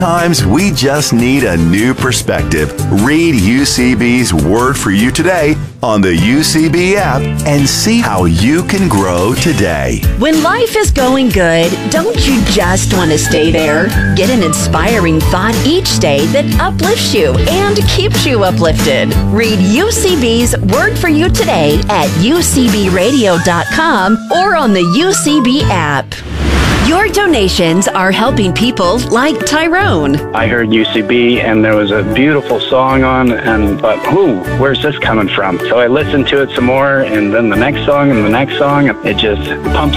Sometimes we just need a new perspective. Read UCB's Word for You Today on the UCB app and see how you can grow today. When life is going good, don't you just want to stay there? Get an inspiring thought each day that uplifts you and keeps you uplifted. Read UCB's Word for You Today at ucbradio.com or on the UCB app. Your donations are helping people like Tyrone. I heard UCB and there was a beautiful song on and thought, where's this coming from? So I listened to it some more and then the next song and the next song. It just pumps